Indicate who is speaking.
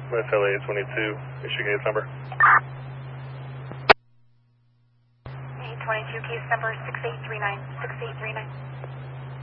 Speaker 1: With LA 22, issue case number.
Speaker 2: A22 case number 6839, 6839.